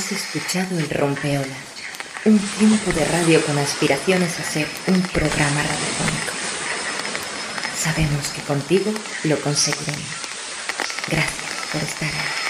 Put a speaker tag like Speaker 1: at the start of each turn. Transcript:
Speaker 1: Has escuchado El Rompeolas, un tiempo de radio con aspiraciones a ser un programa radiofónico. Sabemos que contigo lo conseguiremos. Gracias por estar ahí.